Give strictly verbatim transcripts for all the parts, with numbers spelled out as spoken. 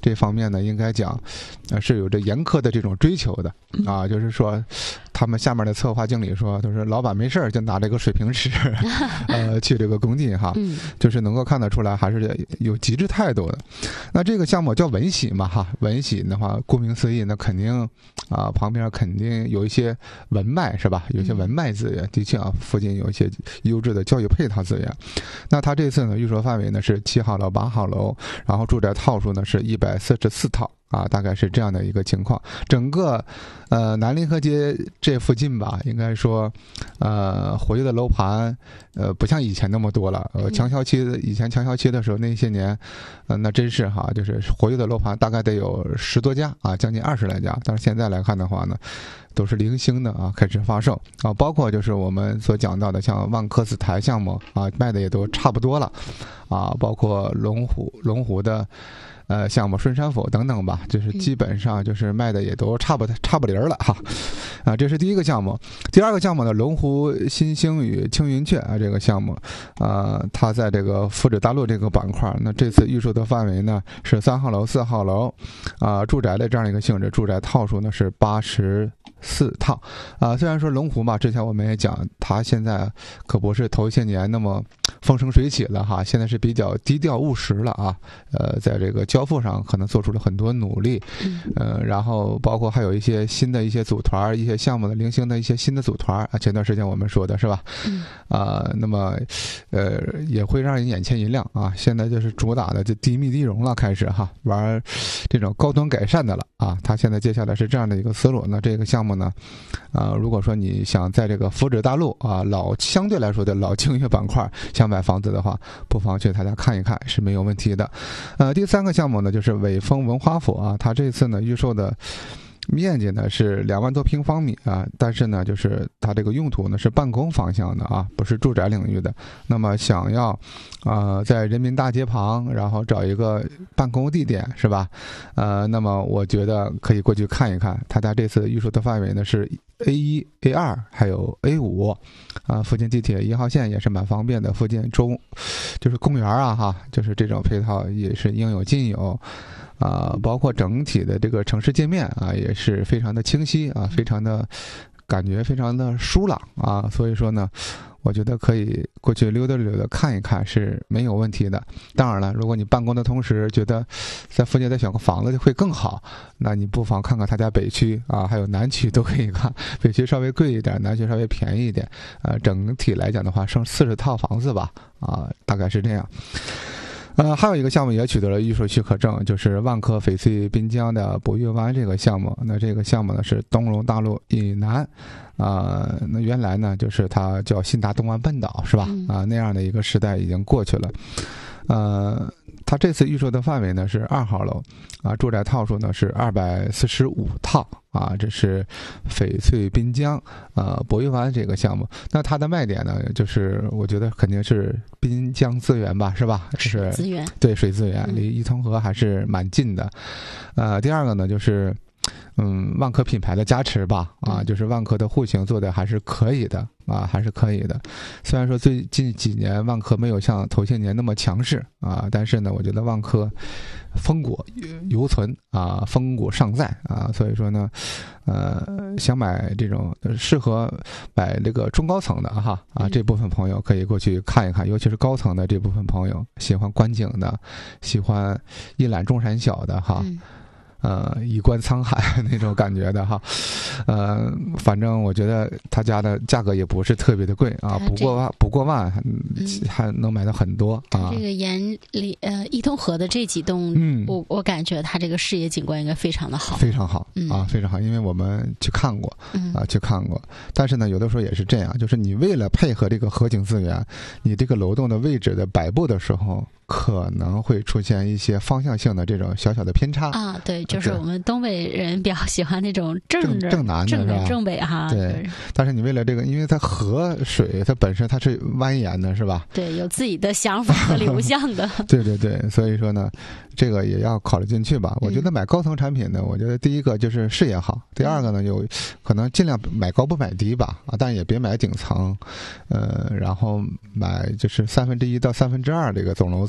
这方面呢，应该讲，呃，是有着严苛的这种追求的啊，就是说，他们下面的策划经理说，都是老板没事儿就拿这个水平尺，呃，去这个工地哈，就是能够看得出来还是有极致态度的。那这个项目叫文喜嘛哈，文喜的话，顾名思义，那肯定啊、呃，旁边肯定有一些文脉是吧？有一些文脉资源，的确啊，附近有一些优质的教育配套资源。那他这次呢，预售范围呢是七号楼、八号楼，然后住宅套数呢是一百四十四套。啊，大概是这样的一个情况。整个，呃，南临河街这附近吧，应该说，呃，活跃的楼盘，呃，不像以前那么多了。呃，强销期以前强销期的时候，那些年，呃，那真是哈，就是活跃的楼盘大概得有十多家啊，将近二十来家。但是现在来看的话呢，都是零星的啊，开始发售啊，包括就是我们所讲到的像万科紫台项目啊，卖的也都差不多了啊，包括龙湖龙湖的。呃，项目顺山府等等吧，就是基本上就是卖的也都差不差不离儿了哈，啊，这是第一个项目。第二个项目呢，龙湖新星与青云雀啊，这个项目，呃，它在这个福祉大陆这个板块，那这次预售的范围呢是三号楼、四号楼，啊、呃，住宅的这样一个性质，住宅套数呢是八十四套，啊、呃，虽然说龙湖嘛，之前我们也讲，它现在可不是头些年那么风生水起了哈，现在是比较低调务实了啊，呃，在这个交付上可能做出了很多努力，呃，然后包括还有一些新的一些组团，一些项目的零星的一些新的组团啊，前段时间我们说的是吧？啊、呃，那么呃也会让人眼前一亮啊。现在就是主打的就低密低容了，开始哈玩这种高端改善的了啊。他现在接下来是这样的一个思路。那这个项目呢，啊、呃，如果说你想在这个福祉大陆啊老相对来说的老青悦板块想买房子的话，不妨去他家看一看是没有问题的。呃，第三个项目呢就是伟丰文华府啊，它这次呢预售的面积呢是两万多平方米啊，但是呢就是它这个用途呢是办公方向的啊，不是住宅领域的。那么想要呃在人民大街旁，然后找一个办公地点是吧？呃，那么我觉得可以过去看一看。它家这次预售的范围呢是 A 一、A 二还有 A 五，啊，附近地铁一号线也是蛮方便的，附近中就是公园啊哈，就是这种配套也是应有尽有。啊，包括整体的这个城市界面啊，也是非常的清晰啊，非常的感觉非常的舒朗啊，所以说呢，我觉得可以过去溜达溜达看一看是没有问题的。当然了，如果你办公的同时觉得在附近再选个房子会更好，那你不妨看看他家北区啊，还有南区都可以看。北区稍微贵一点，南区稍微便宜一点。呃，整体来讲的话，剩四十套房子吧，啊，大概是这样。呃，还有一个项目也取得了预售许可证，就是万科翡翠滨江的博悦湾这个项目。那这个项目呢是东龙大路以南，啊、呃，那原来呢就是它叫信达东湾半岛是吧？啊、呃，那样的一个时代已经过去了。呃，它这次预售的范围呢是二号楼，啊，住宅套数呢是二百四十五套。啊，这是翡翠滨江呃博悦湾这个项目。那它的卖点呢，就是我觉得肯定是滨江资源吧，是吧？是资源， 对，水资源离伊通河还是蛮近的。呃，第二个呢，就是嗯，万科品牌的加持吧，啊，就是万科的户型做的还是可以的啊，还是可以的。虽然说最近几年万科没有像头些年那么强势啊，但是呢，我觉得万科风骨犹存啊，风骨尚在啊，所以说呢，呃，想买这种适合买这个中高层的哈啊，这部分朋友可以过去看一看，尤其是高层的这部分朋友，喜欢观景的，喜欢一览众山小的哈。嗯呃，以观沧海那种感觉的哈，呃，反正我觉得他家的价格也不是特别的贵啊，不过万不过万，还能买到很多啊。 这个沿里呃伊通河的这几栋，嗯，我我感觉它这个视野景观应该非常的好， 非常好、嗯、啊，非常好，因为我们去看过、嗯、啊，去看过。但是呢，有的时候也是这样，就是你为了配合这个河景资源，你这个楼栋的位置的摆布的时候，可能会出现一些方向性的这种小小的偏差啊，对。就是我们东北人比较喜欢那种正正正南的正南正北哈， 对。但是你为了这个，因为它河水它本身它是蜿蜒的，是吧？ 对，有自己的想法和流向的。 对对对，所以说呢，这个也要考虑进去吧。我觉得买高层产品呢，我觉得第一个就是视野好，第二个呢，有可能尽量买高不买低吧，啊，但也别买顶层，呃，然后买就是三分之一到三分之二这个总楼层。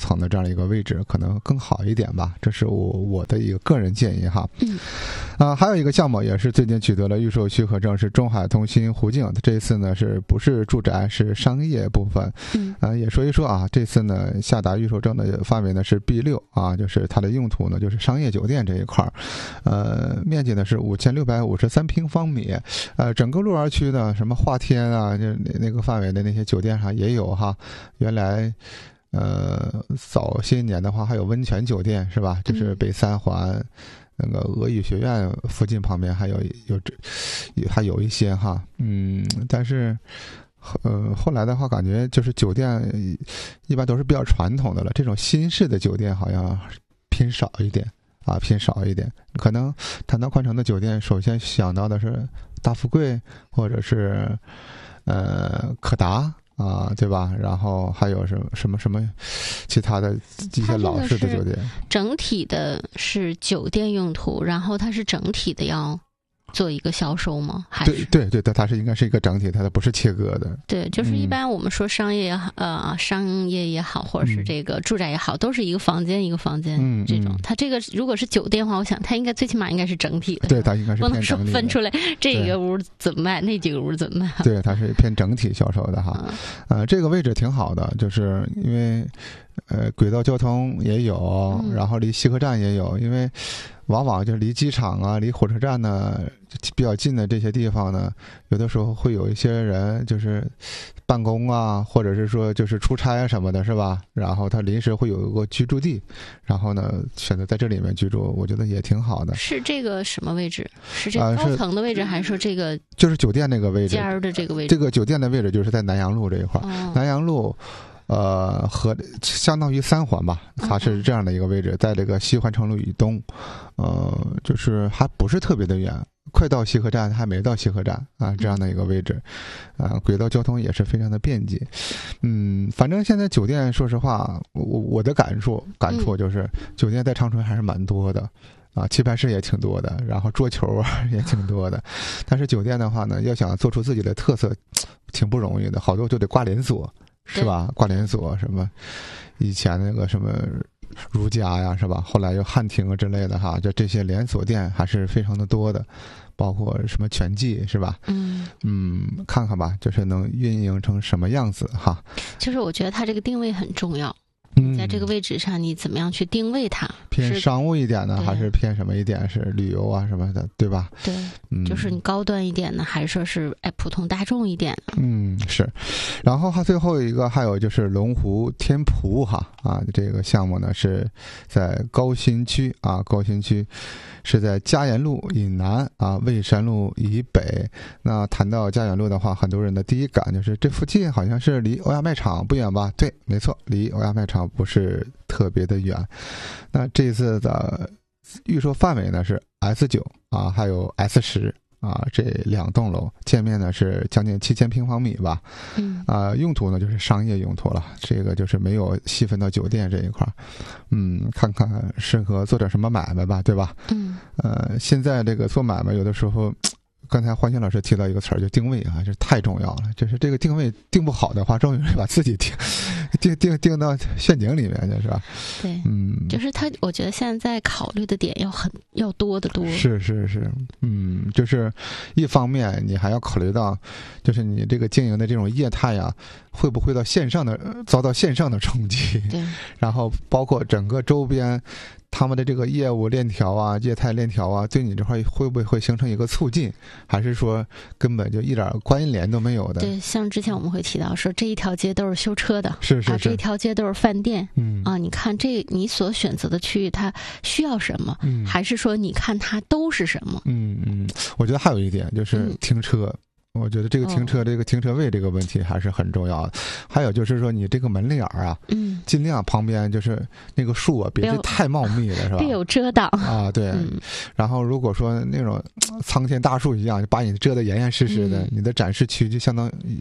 层的这样一个位置可能更好一点吧，这是我我的一个个人建议哈。 嗯， 啊、呃，还有一个项目也是最近取得了预售许可证，是中海通新湖境，这一次呢是不是住宅，是商业部分。 嗯， 啊、呃，也说一说啊，这次呢下达预售证的范围呢是 B 六啊，就是它的用途呢就是商业酒店这一块儿，呃，面积呢是五千六百五十三平方米，呃，整个鹿儿区呢什么华天啊，就那个范围的那些酒店上也有哈，原来。呃，早些年的话还有温泉酒店是吧？就是北三环、嗯、那个俄语学院附近旁边还有有有还有一些哈，嗯，但是呃后来的话感觉就是酒店一般都是比较传统的了，这种新式的酒店好像偏少一点啊，偏少一点。可能谈到宽城的酒店，首先想到的是大富贵或者是呃可达。啊，对吧？然后还有什么什么什么其他的一些老式的酒店， 整体的是酒店用途，然后它是整体的要做一个销售吗？还是对对对，它是应该是一个整体，它不是切割的。 对，就是一般我们说商业也好，嗯、呃，商业也好，或者是这个住宅也好，都是一个房间一个房间、嗯、这种。它这个如果是酒店的话，我想它应该最起码应该是整体的。 对，它应该是偏整体的， 不能说分出来这个屋怎么卖，那几个屋怎么卖。 对，它是偏整体销售的哈。嗯、呃，这个位置挺好的，就是因为呃轨道交通也有， 嗯、 然后离西客站也有，因为。往往就离机场啊、离火车站呢比较近的这些地方呢，有的时候会有一些人就是办公啊，或者是说就是出差啊什么的，是吧？然后他临时会有一个居住地，然后呢选择在这里面居住，我觉得也挺好的。 是这个什么位置？是这个高层的位置，呃、还是说这个就是酒店那个位置？ 尖儿的这个位置。 这个酒店的位置就是在南阳路这一块， 哦、 南阳路。呃，和相当于三环吧，它是这样的一个位置，在这个西环城路以东，呃，就是还不是特别的远，快到西客站还没到西客站啊，这样的一个位置，啊，轨道交通也是非常的便捷。嗯，反正现在酒店，说实话，我我的感触感触就是，嗯、酒店在长春还是蛮多的。啊，棋牌室也挺多的，然后桌球啊也挺多的，但是酒店的话呢，要想做出自己的特色，挺不容易的，好多就得挂连锁。是吧？挂连锁什么，以前那个什么如家呀，是吧？后来又汉庭啊之类的哈，就这些连锁店还是非常的多的，包括什么全季是吧？ 嗯嗯，看看吧，就是能运营成什么样子哈。 就是我觉得它这个定位很重要。 嗯， 在这个位置上，你怎么样去定位它？ 偏商务一点呢，还是偏什么一点？是旅游啊什么的，对吧？ 对，嗯、就是你高端一点呢，还是说是哎普通大众一点呢？ 嗯，是。然后它最后一个还有就是龙湖天璞哈啊，这个项目呢是在高新区啊，高新区是在嘉园路以南啊，蔚山路以北。那谈到嘉园路的话，很多人的第一感就是这附近好像是离欧亚卖场不远吧？对，没错，离欧亚卖场不是特别的远。那这次的预售范围呢是 S 九 啊，还有 S 十 啊，这两栋楼建面呢是将近七千平方米吧。 嗯啊，用途呢就是商业用途了，这个就是没有细分到酒店这一块。嗯，看看适合做点什么买卖吧，对吧？ 嗯， 呃，现在这个做买卖有的时候。刚才欢欣老师提到一个词儿，就定位啊，这太重要了。就是这个定位定不好的话，容易把自己定定定定到陷阱里面去，是吧？ 对， 嗯， 就是他，我觉得现在考虑的点要很要多得多。 是是是，嗯，就是一方面你还要考虑到，就是你这个经营的这种业态呀、啊，会不会到线上的遭到线上的冲击？ 对， 然后包括整个周边。他们的这个业务链条啊、业态链条啊，对你这块会不会形成一个促进，还是说根本就一点关联都没有的？ 对，像之前我们会提到说，这一条街都是修车的， 是是是， 啊，这一条街都是饭店， 嗯啊，你看这你所选择的区域它需要什么， 嗯， 还是说你看它都是什么？ 嗯嗯，我觉得还有一点就是停车。嗯我觉得这个停车、哦、这个停车位这个问题还是很重要的。还有就是说，你这个门脸儿啊， 嗯， 尽量旁边就是那个树啊，别是太茂密了，是吧？ 别有遮挡啊，对。 嗯、 然后如果说那种苍天大树一样，就把你遮得严严实实的，嗯、你的展示区就相当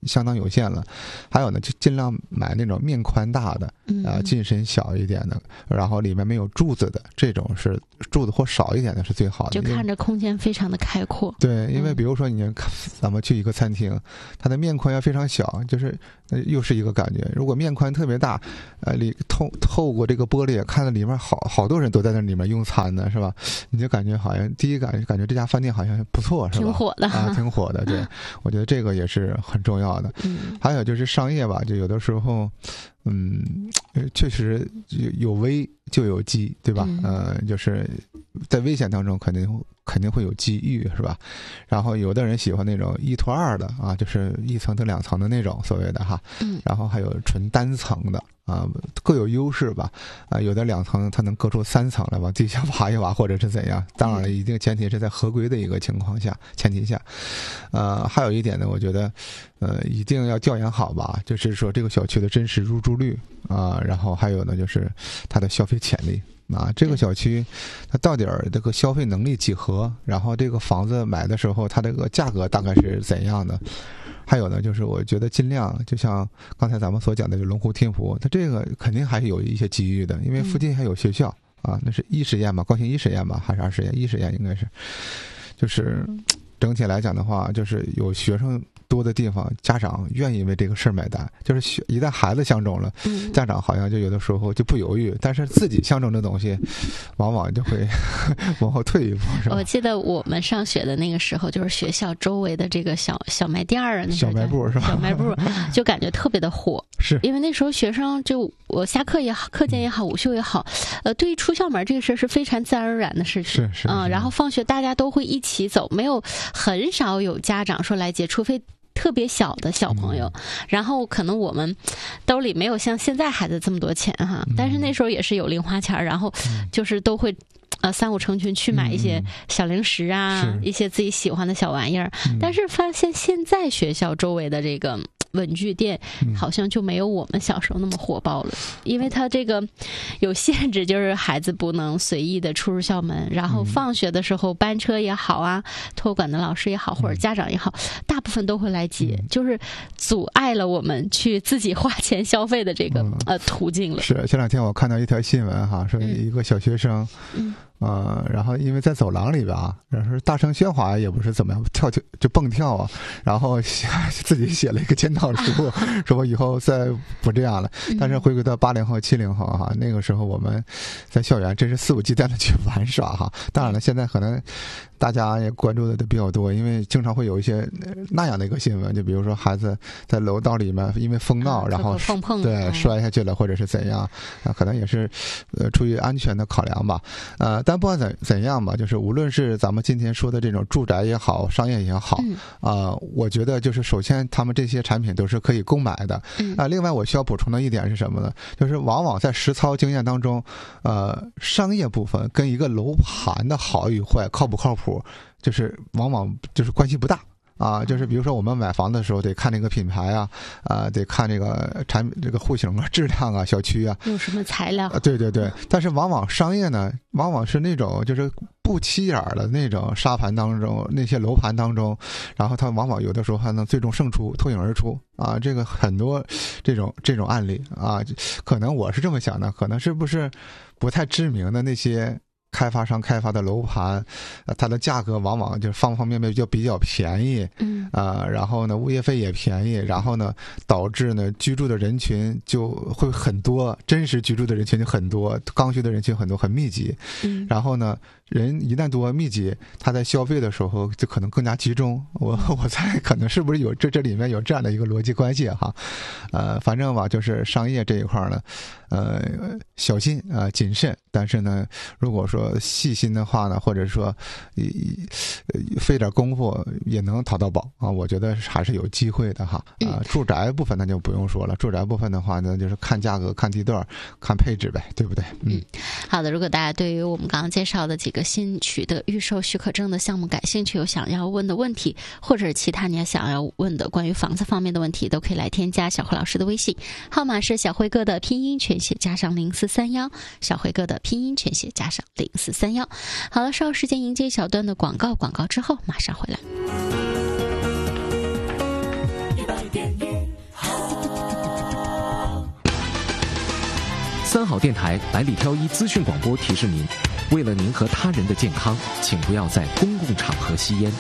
相当有限了。还有呢，就尽量买那种面宽大的，啊、呃，进深小一点的，然后里面没有柱子的，这种是柱子或少一点的是最好的， 就看着空间非常的开阔。 对，因为比如说你咱们去一个餐厅，它的面宽要非常小，就是又是一个感觉。如果面宽特别大，呃，里透透过这个玻璃看到里面好好多人都在那里面用餐呢，是吧？你就感觉好像第一感感觉这家饭店好像不错，是吧？ 挺火的啊，挺火的。对，我觉得这个也是很重要的。 嗯， 还有就是商业吧，就有的时候，嗯，确实有危就有机，对吧？嗯、呃，就是在危险当中肯定肯定会有机遇，是吧？然后有的人喜欢那种一拖二的啊，就是一层到两层的那种所谓的哈， 嗯， 然后还有纯单层的。啊，各有优势吧。啊，有的两层它能隔出三层来往地下挖一挖，或者是怎样。当然了，一定前提是在合规的一个情况下前提下。呃，还有一点呢，我觉得，呃，一定要调研好吧，就是说这个小区的真实入住率啊，然后还有呢，就是它的消费潜力。啊，这个小区它到底儿这个消费能力几何？然后这个房子买的时候，它这个价格大概是怎样的？还有呢，就是我觉得尽量就像刚才咱们所讲的，就龙湖天湖，它这个肯定还是有一些机遇的，因为附近还有学校、嗯、啊，那是一实验吧，高新一实验吧，还是二实验？一实验应该是，就是整体来讲的话，就是有学生多的地方，家长愿意为这个事儿买单。就是学一旦孩子相中了， 嗯、 家长好像就有的时候就不犹豫，但是自己相中的东西，往往就会往后退一步。是吧？ 我记得我们上学的那个时候，就是学校周围的这个小小卖店儿啊，那小卖部是吧？ 小卖部就感觉特别的火， 是因为那时候学生就我下课也好，课间也好，午休也好，呃，对于出校门这个事儿是非常自然而然的事情。 是是嗯，然后放学大家都会一起走，没有很少有家长说来接，除非特别小的小朋友、嗯、然后可能我们兜里没有像现在孩子这么多钱哈、嗯、但是那时候也是有零花钱，然后就是都会呃三五成群去买一些小零食啊、嗯、一些自己喜欢的小玩意儿、嗯、但是发现现在学校周围的这个文具店好像就没有我们小时候那么火爆了、嗯、因为它这个有限制，就是孩子不能随意的出入校门，然后放学的时候班车也好啊，托管的老师也好，或者家长也好，大部分都会来接、嗯、就是阻碍了我们去自己花钱消费的这个、嗯、呃途径了。 是前两天我看到一条新闻哈，说一个小学生嗯呃，然后因为在走廊里边啊，然后大声喧哗也不是怎么样，跳就就蹦跳啊，然后自己写了一个检讨书，说我以后再不这样了。但是回归到八零后、七零后哈，那个时候我们在校园真是肆无忌惮的去玩耍哈。当然了，现在可能大家也关注的都比较多，因为经常会有一些那样的一个新闻，就比如说孩子在楼道里面因为疯闹， 啊、 然后碰碰对摔下去了，或者是怎样啊，可能也是呃出于安全的考量吧，呃。但不管怎怎样吧，就是无论是咱们今天说的这种住宅也好，商业也好，啊、嗯呃，我觉得就是首先他们这些产品都是可以购买的。啊、 嗯呃，另外我需要补充的一点是什么呢？就是往往在实操经验当中，呃，商业部分跟一个楼盘的好与坏、靠不靠谱，就是往往就是关系不大。啊，就是比如说我们买房的时候得看这个品牌啊，啊，得看这个产品这个户型啊、质量啊、小区啊， 用什么材料啊？对对对。但是往往商业呢，往往是那种就是不起眼的那种沙盘当中，那些楼盘当中，然后它往往有的时候还能最终胜出、脱颖而出啊。这个很多这种这种案例啊，可能我是这么想的，可能是不是不太知名的那些开发商开发的楼盘，呃，它的价格往往就是方方面面就比较便宜， 嗯， 啊、呃，然后呢，物业费也便宜，然后呢，导致呢居住的人群就会很多，真实居住的人群就很多，刚需的人群很多，很密集， 嗯， 然后呢，人一旦多密集，他在消费的时候就可能更加集中。我我猜可能是不是有这这里面有这样的一个逻辑关系哈，呃，反正吧，就是商业这一块呢，呃，小心啊、呃，谨慎，但是呢，如果说细心的话呢，或者说费点功夫也能讨到宝啊，我觉得还是有机会的哈。啊、呃，住宅部分那就不用说了，住宅部分的话呢，就是看价格、看地段、看配置呗，对不对？ 嗯，好的。如果大家对于我们刚刚介绍的几个新取得预售许可证的项目感兴趣，有想要问的问题，或者其他你要想要问的关于房子方面的问题，都可以来添加小辉老师的微信，号码是小辉哥的拼音全写加上零四三幺，小辉哥的拼音全写加上零四三幺。好了，稍后时间迎接一小段的广告，广告之后马上回来。 三好电台百里挑一资讯广播提示您，为了您和他人的健康，请不要在公共场合吸烟。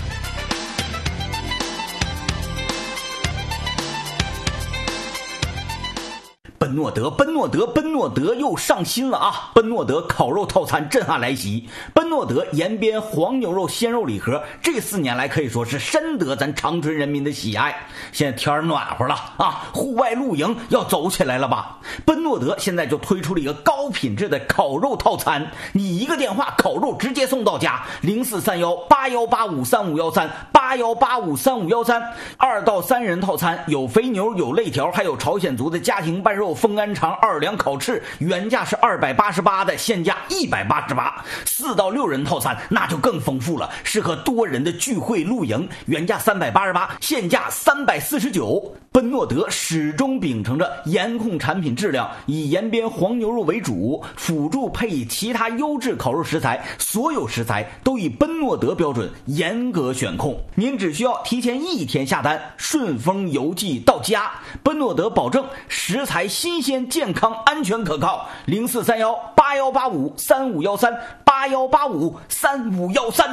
奔诺德，奔诺德，奔诺德又上新了啊！奔诺德烤肉套餐震撼来袭，奔诺德延边黄牛肉鲜肉礼盒，这四年来可以说是深得咱长春人民的喜爱。现在天儿暖和了啊，户外露营要走起来了吧？奔诺德现在就推出了一个高品质的烤肉套餐，你一个电话，烤肉直接送到家，零四三幺八幺八五三五幺三八幺八五三五幺三，二到三人套餐有肥牛，有肋条，还有朝鲜族的家庭拌肉。风干肠二两烤翅原价是二百八十八的，现价一百八十八。四到六人套餐那就更丰富了，适合多人的聚会露营，原价三百八十八，现价三百四十九。奔诺德始终秉承着严控产品质量，以延边黄牛肉为主，辅助配以其他优质烤肉食材，所有食材都以奔诺德标准严格选控。您只需要提前一天下单，顺丰邮寄到家。奔诺德保证食材新鲜、健康、安全可靠。零四三幺八幺八五三五幺三八幺八五三五幺三。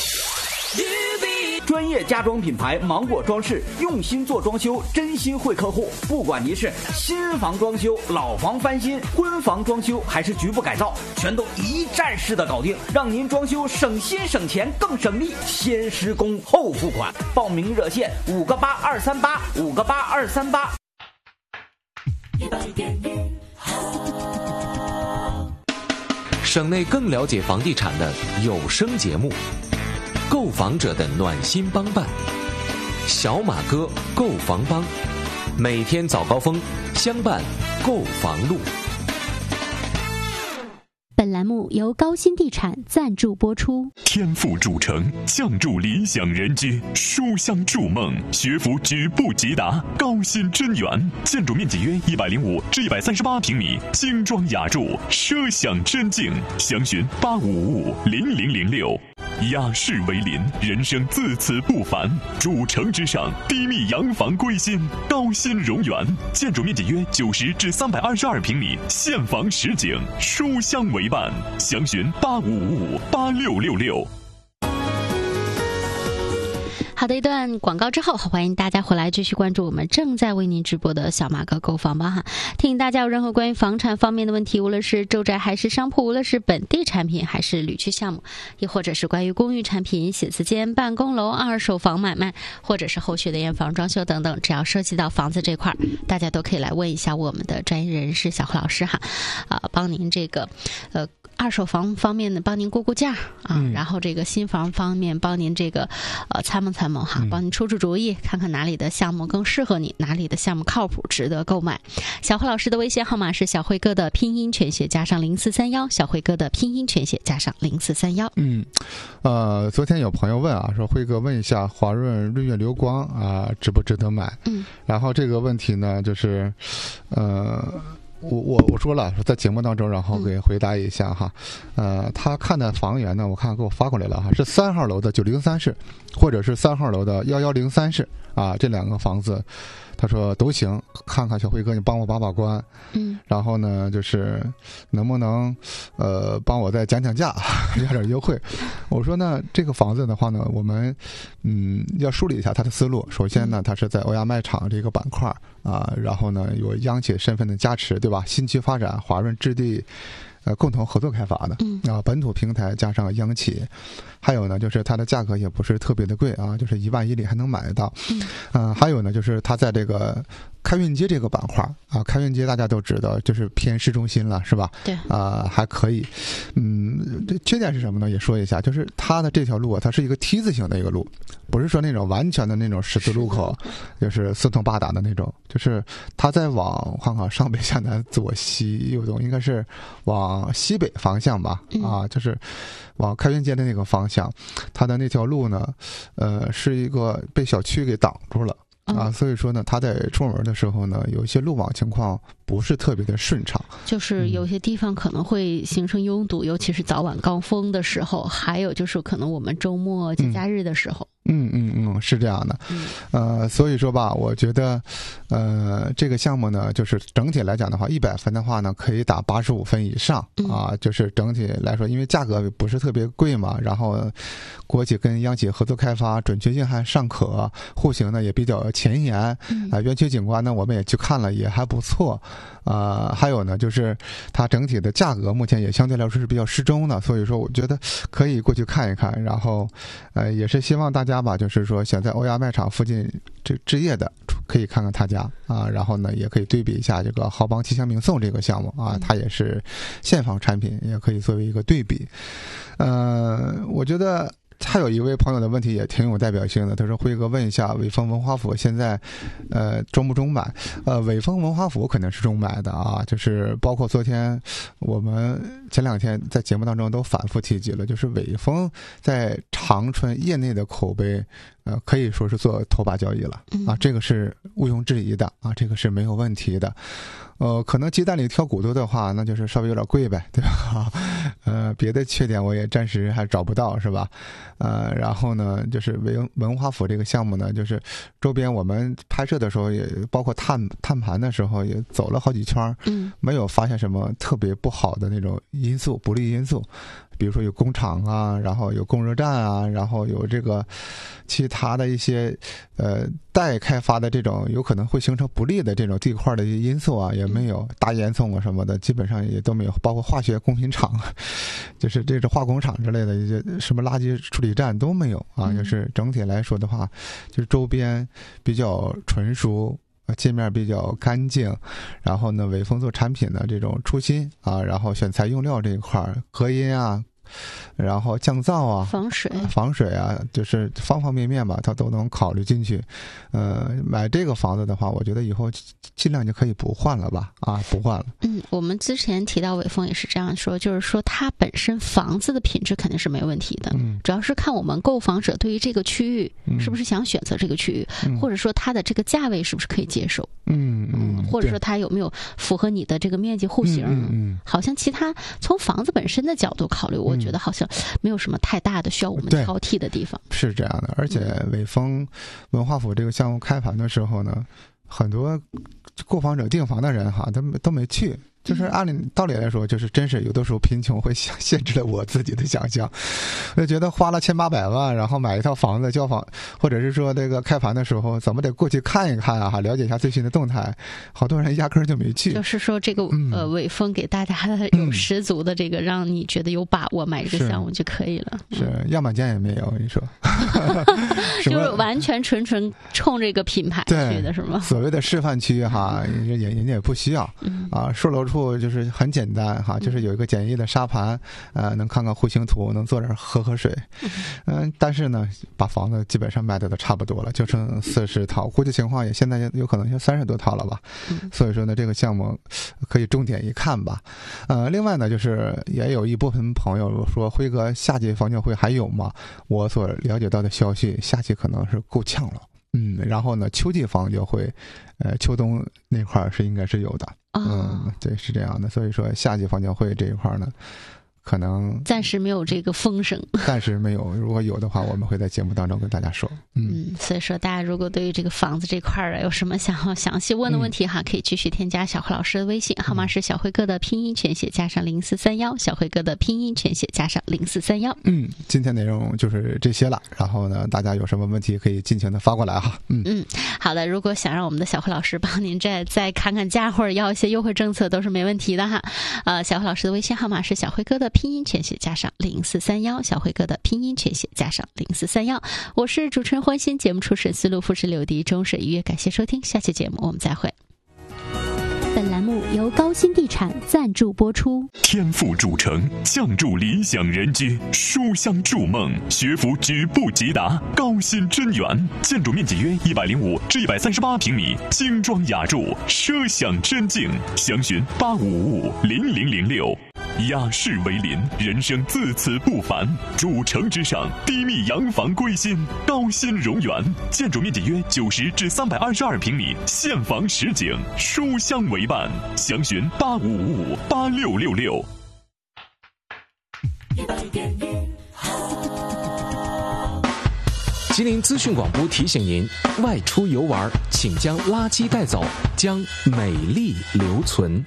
专业家装品牌芒果装饰，用心做装修，真心惠客户。不管您是新房装修、老房翻新、婚房装修，还是局部改造，全都一站式的搞定，让您装修省心省钱更省力。先施工后付款，报名热线五个八二三八五个八二三八。 省内更了解房地产的有声节目，购房者的暖心帮办，小马哥购房帮，每天早高峰相伴购房路。 本栏目由高新地产赞助播出。 天府主城，相助理想人居，书香筑梦，学府举步即达。高新真园，建筑面积约一百零五至一百三十八平米，精装雅筑，奢享真境。详询八五五五零零零六。雅士为邻，人生自此不凡。主城之上，低密洋房归心。高新荣园，建筑面积约九十至三百二十二平米，现房实景，书香为伴。详询八五五五八六六六。 好的，一段广告之后，欢迎大家回来继续关注我们正在为您直播的小马哥购房吧哈。提醒大家有任何关于房产方面的问题，无论是住宅还是商铺，无论是本地产品还是旅区项目，亦或者是关于公寓产品、写字间、办公楼、二手房买卖，或者是后续的验房、装修等等，只要涉及到房子这块，大家都可以来问一下我们的专业人士小何老师哈，啊，帮您这个呃。二手房方面的帮您估估价啊、嗯，然后这个新房方面帮您这个呃参谋参谋哈，帮您出出主意，看看哪里的项目更适合你，哪里的项目靠谱，值得购买。小慧老师的微信号码是小慧哥的拼音全写加上零四三幺，小慧哥的拼音全写加上零四三幺。 嗯，呃，昨天有朋友问啊，说辉哥问一下华润润月流光啊、呃，值不值得买？嗯，然后这个问题呢，就是呃。我我我说了，在节目当中，然后给回答一下哈，呃，他看的房源呢，我看给我发过来了哈，是三号楼的九零三室，或者是三号楼的幺幺零三室啊，这两个房子，他说都行，看看小辉哥，你帮我把把关，嗯，然后呢，就是能不能呃帮我再讲讲价，要点优惠。我说呢，这个房子的话呢，我们嗯要梳理一下他的思路。首先呢，它是在欧亚卖场这个板块啊，然后呢有央企身份的加持，对吧？新区发展，华润置地。呃，共同合作开发的，嗯啊，本土平台加上央企，还有呢，就是它的价格也不是特别的贵啊，就是一万以里还能买得到，嗯，呃，还有呢，就是它在这个开运街这个板块啊，开运街大家都知道，就是偏市中心了，是吧？对，啊、呃，还可以，嗯，这缺点是什么呢？也说一下，就是它的这条路啊，它是一个 T 字形的一个路，不是说那种完全的那种十字路口，就是四通八达的那种，就是它在往看看上北下南左西右东，应该是往往西北方向吧，啊，就是往开运街的那个方向，它的那条路呢，呃，是一个被小区给挡住了啊，所以说呢，他在出门的时候呢，有一些路网情况不是特别的顺畅， 就是有些地方可能会形成拥堵，尤其是早晚高峰的时候，还有就是可能我们周末节假日的时候。 嗯嗯嗯，是这样的。 嗯， 呃，所以说吧，我觉得，呃，这个项目呢，就是整体来讲的话，一百分的话呢，可以打八十五分以上啊。就是整体来说，因为价格不是特别贵嘛，然后国企跟央企合作开发，准确性还尚可，户型呢也比较前沿啊、呃。园区景观呢，我们也去看了，也还不错。啊、呃，还有呢，就是它整体的价格目前也相对来说是比较适中的，所以说我觉得可以过去看一看。然后，呃，也是希望大家吧，就是说想在欧亚卖场附近这置业的，可以看看他家啊。然后呢，也可以对比一下这个豪邦吉祥明颂这个项目啊，它也是现房产品，也可以作为一个对比。呃，我觉得。还有一位朋友的问题也挺有代表性的，他说：“辉哥问一下，伟丰文华府现在，呃，中不中买？呃，伟丰文华府肯定是中买的啊，就是包括昨天我们前两天在节目当中都反复提及了，就是伟丰在长春业内的口碑，呃，可以说是做头把交椅了啊，这个是毋庸置疑的啊，这个是没有问题的。呃，可能鸡蛋里挑骨头的话，那就是稍微有点贵呗，对吧？呃，别的缺点我也暂时还找不到，是吧？呃，然后呢，就是文文华府这个项目呢，就是周边我们拍摄的时候，也包括探探盘的时候，也走了好几圈，嗯，没有发现什么特别不好的那种因素、不利因素。比如说有工厂啊，然后有供热站啊，然后有这个其他的一些呃待开发的这种有可能会形成不利的这种地块的一些因素啊，也没有大烟囱啊什么的，基本上也都没有，包括化学供品厂，就是这种化工厂之类的一些什么垃圾处理站都没有啊。就是整体来说的话，就是周边比较纯熟。界面比较干净，然后呢，伟丰做产品的这种初心啊，然后选材用料这一块隔音啊，然后降噪啊， 防水防水啊，就是方方面面吧，它都能考虑进去。呃，买这个房子的话，我觉得以后尽量就可以不换了吧，啊，不换了。 嗯，我们之前提到伟丰也是这样说，就是说它本身房子的品质肯定是没问题的，嗯，主要是看我们购房者对于这个区域是不是想选择这个区域，嗯、或者说它的这个价位是不是可以接受， 嗯嗯， 或者说它有没有符合你的这个面积户型，嗯 嗯, 嗯，好像其他从房子本身的角度考虑，我觉得好像没有什么太大的需要我们挑剔的地方。 是这样的，而且伟丰文华府这个项目开盘的时候呢，很多购房者订房的人哈，都都没去。就是按理道理来说，就是真是有的时候贫穷会限制了我自己的想象。我就觉得花了千八百万，然后买一套房子交房，或者是说这个开盘的时候，怎么得过去看一看啊，了解一下最新的动态。好多人压根儿就没去。 就是说这个、嗯、呃伟丰给大家有十足的这个，让你觉得有把握买这个项目就可以了。 是，嗯、样板间也没有，我跟你说， 就是完全纯纯冲这个品牌去的是吗？ 所谓的示范区哈，人家人家也不需要、嗯、啊，售楼处就是很简单哈，就是有一个简易的沙盘，呃，能看看户型图，能坐这儿喝喝水，嗯、呃，但是呢，把房子基本上卖的都差不多了，就剩四十套，估计情况也现在有可能就三十多套了吧，所以说呢，这个项目可以重点一看吧。呃，另外呢，就是也有一部分朋友说，辉哥夏季房交会还有吗？我所了解到的消息，夏季可能是够呛了。嗯，然后呢，秋季房就会，呃，秋冬那块是应该是有的。 哦、 嗯，对，是这样的。所以说，夏季房交会这一块呢，可能暂时没有这个风声， 暂时没有。如果有的话，我们会在节目当中跟大家说。 嗯，嗯所以说大家如果对于这个房子这块儿有什么想要详细问的问题哈，嗯、可以继续添加小辉老师的微信，号码是小辉哥的拼音全写加上零四三幺，小辉哥的拼音全写加上零四三幺。 嗯，今天内容就是这些了。然后呢，大家有什么问题可以尽情的发过来哈。嗯嗯，好的。如果想让我们的小辉老师帮您再再看看价或者要一些优惠政策，都是没问题的哈。呃，小辉老师的微信号码是小辉哥的拼音全写加上零四三幺，小辉哥的拼音全写加上零四三幺。我是主持人欢欣，节目出审思路副使刘迪，中审预约，感谢收听，下期节目我们再会。 本栏目由高新地产赞助播出。 天赋主城，相助理想人居，书香筑梦，学府举步即达，高新真园，建筑面积约一百零五至一百三十八平米，精装雅筑，奢享真境。详询八五五五零零零六。雅士为邻，人生自此不凡。主城之上，低密洋房归心，高新荣园，建筑面积约九十至三百二十二平米，现房实景，书香为伴。详询八五五五八六六六。 吉林资讯广播提醒您：外出游玩，请将垃圾带走，将美丽留存。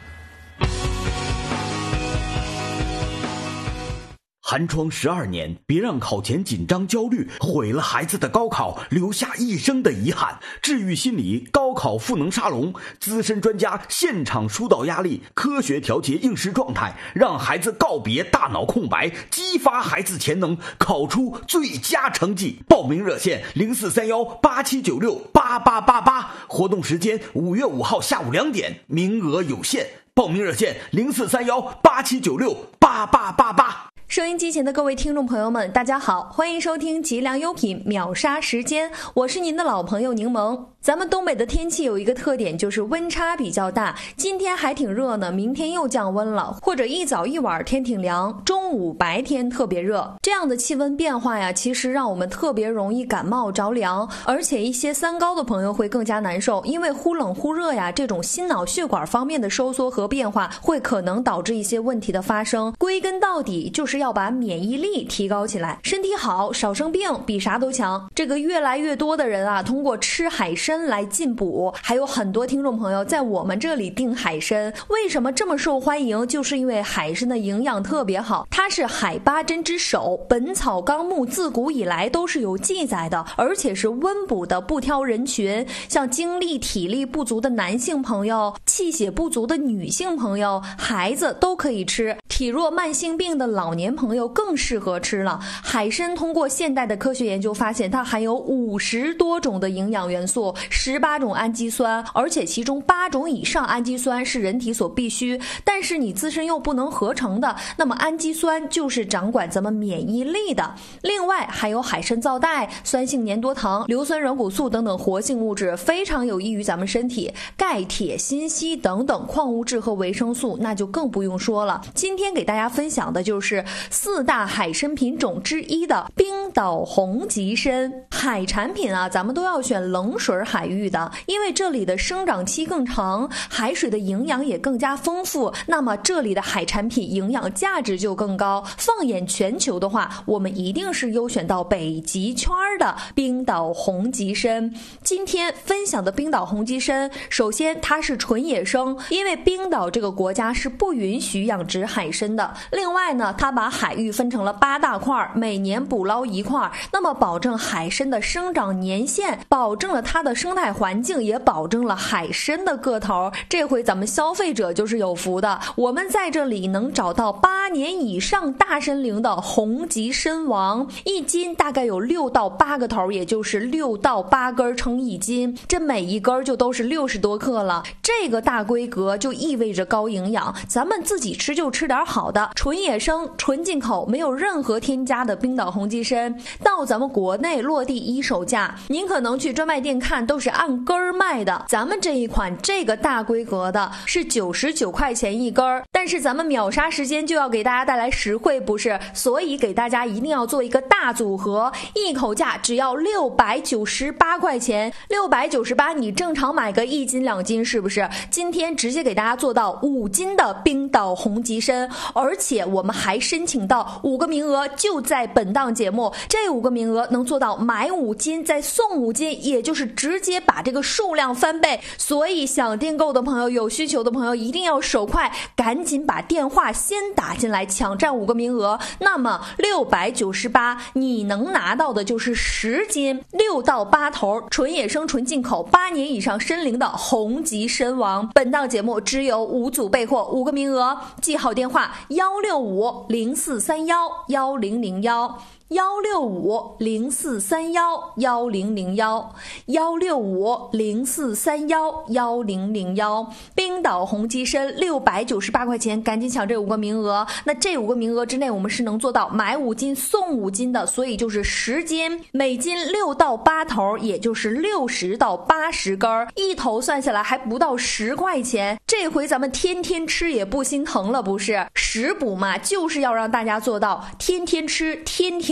寒窗十二年，别让考前紧张焦虑毁了孩子的高考，留下一生的遗憾。治愈心理高考赋能沙龙，资深专家现场疏导压力，科学调节应试状态，让孩子告别大脑空白，激发孩子潜能，考出最佳成绩。报名热线零四三幺八七九六八八八八，活动时间五月五号下午两点，名额有限。报名热线零四三幺八七九六八八八八。 收音机前的各位听众朋友们，大家好，欢迎收听极良优品秒杀时间，我是您的老朋友柠檬。咱们东北的天气有一个特点，就是温差比较大，今天还挺热呢，明天又降温了，或者一早一晚天挺凉，中午白天特别热。这样的气温变化呀，其实让我们特别容易感冒着凉，而且一些三高的朋友会更加难受，因为忽冷忽热呀，这种心脑血管方面的收缩和变化会可能导致一些问题的发生。归根到底就是要把免疫力提高起来，身体好少生病比啥都强。这个越来越多的人啊，通过吃海参来进补，还有很多听众朋友在我们这里订海参，为什么这么受欢迎？就是因为海参的营养特别好，它是海八珍之首，本草纲目自古以来都是有记载的，而且是温补的，不挑人群，像精力体力不足的男性朋友，气血不足的女性朋友，孩子都可以吃，体弱慢性病的老年朋友更适合吃了。海参通过现代的科学研究发现，它含有五十多种的营养元素，十八种氨基酸，而且其中八种以上氨基酸是人体所必须，但是你自身又不能合成的，那么氨基酸就是掌管咱们免疫力的。另外还有海参皂苷、酸性粘多糖、硫酸软骨素等等活性物质，非常有益于咱们身体。钙、铁、锌、硒等等矿物质和维生素那就更不用说了。今天给大家分享的就是四大海参品种之一的冰岛红极参。海产品啊，咱们都要选冷水海域的，因为这里的生长期更长，海水的营养也更加丰富，那么这里的海产品营养价值就更高。放眼全球的话，我们一定是优选到北极圈的冰岛红极参。今天分享的冰岛红极参，首先它是纯野生，因为冰岛这个国家是不允许养殖海参的。另外呢，它把海域分成了八大块，每年捕捞一块，那么保证海参的生长年限，保证了它的生态环境，也保证了海参的个头。这回咱们消费者就是有福的，我们在这里能找到八年以上大参龄的红极参王，一斤大概有六到八个头，也就是六到八根称一斤，这每一根就都是六十多克了。这个大规格就意味着高营养，咱们自己吃就吃点好的，纯野生、纯进口，没有任何添加的冰岛红极参，到咱们国内落地一手价，您可能去专卖店看都是按根儿卖的，咱们这一款这个大规格的是九十九块钱一根儿，但是咱们秒杀时间就要给大家带来实惠，不是？所以给大家一定要做一个大组合，一口价只要六百九十八块钱，六百九十八你正常买个一斤两斤是不是？今天直接给大家做到五斤的冰岛红极参，而且我们还申请到五个名额，就在本档节目，这五个名额能做到买五斤再送五斤，也就是直接把这个数量翻倍。所以想订购的朋友，有需求的朋友一定要手快，赶紧把电话先打进来，抢占五个名额。那么六百九十八你能拿到的就是十斤，六到八头，纯野生纯进口，八年以上参龄的红极参王。本档节目只有五组备货，五个名额，记好电话幺六五零四三幺幺零零幺。幺六五零四三幺幺零零幺，幺六五零四三幺幺零零幺，冰岛红极参六百九十八块钱，赶紧抢这五个名额。那这五个名额之内，我们是能做到买五斤送五斤的，所以就是十斤，每斤六到八头，也就是六十到八十根，一头算下来还不到十块钱。这回咱们天天吃也不心疼了，不是？食补嘛，就是要让大家做到天天吃，天天补，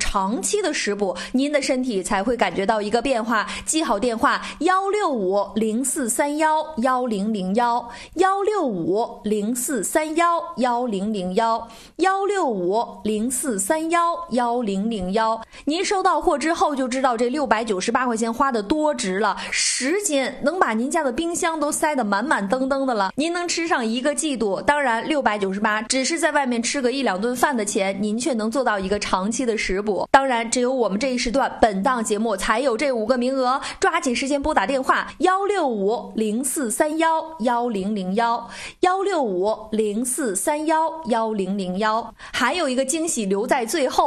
长期的食补，您的身体才会感觉到一个变化。记好电话幺六五零四三幺幺零零幺幺六五零四三幺幺零零幺幺六五零四三幺幺零零幺。您收到货之后就知道这六百九十八块钱花的多值了，十斤能把您家的冰箱都塞得满满登登的了，您能吃上一个季度。当然六百九十八只是在外面吃个一两顿饭的钱，您却能做到一个长期的食补。当然只有我们这一时段本档节目才有这五个名额，抓紧时间拨打电话幺六五零四三幺幺零零幺幺六五零四三幺幺零零幺。还有一个惊喜留在最后，